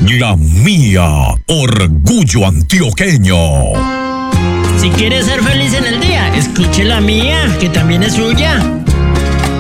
La Mía, orgullo antioqueño. Si quiere ser feliz en el día, escuche La Mía, que también es suya.